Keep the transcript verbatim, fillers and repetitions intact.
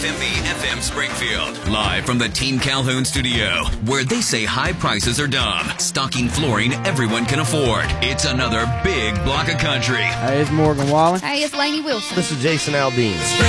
M B F M Springfield, live from the Team Calhoun studio, where they say high prices are dumb, stocking flooring everyone can afford. It's another big block of country. Hey, it's Morgan Wallen. Hey, it's Lainey Wilson. This is Jason Aldean.